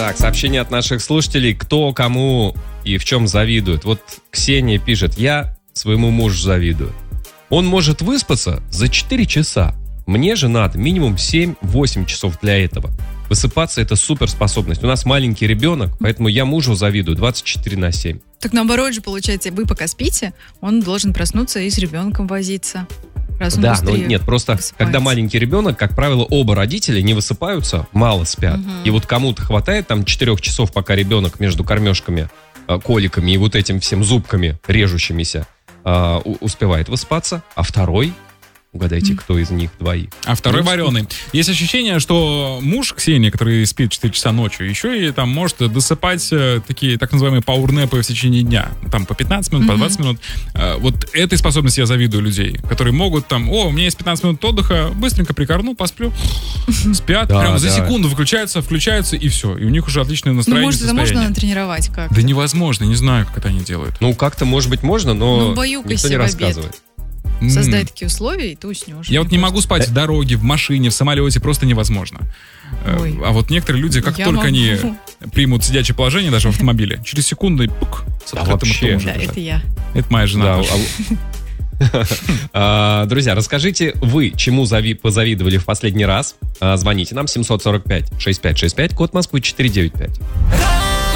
Так, сообщение от наших слушателей. Кто кому и в чем завидует. Вот Ксения пишет: я своему мужу завидую. Он может выспаться за 4 часа. Мне же надо минимум 7-8 часов для этого. Высыпаться — это суперспособность. У нас маленький ребенок, поэтому я мужу завидую 24/7. Так наоборот же, получается, вы пока спите, он должен проснуться и с ребенком возиться. Раз он Да, но быстрее нет, просто высыпается. когда маленький ребенок, как правило, оба родителя не высыпаются, мало спят. И вот кому-то хватает там 4 часов, пока ребенок между кормежками, коликами и вот этим всем зубками режущимися успевает выспаться, а второй... Угадайте, кто из них двоих. А второй вареный. Есть ощущение, что муж Ксении, который спит 4 часа ночью, еще и там может досыпать такие так называемые пауэрнэпы в течение дня. Там по 15 минут, по 20 минут. Вот этой способности я завидую людей, которые могут там, у меня есть 15 минут отдыха, быстренько прикорну, посплю. Спят, Да, прям за да. секунду включаются, и все. И у них уже отличное Ну, настроение, может, это состояние. можно натренировать как? Да невозможно, не знаю, как это они делают. Ну, как-то, может быть, можно, но Ну, баюкайся никто не в обед. рассказывает. Создай такие условия, и ты уснешь. Я вот не могу спать в дороге, в машине, в самолете, просто невозможно. Ой. А вот некоторые люди, как Я только они могу. примут сидячее положение даже в автомобиле, через секунду и пук, с Да открытым вообще. ртом уже Да, лежат. это я. Это моя жена. Да, тоже. Друзья, расскажите, вы чему позавидовали в последний раз? Звоните нам 745-6565, код Москвы 495.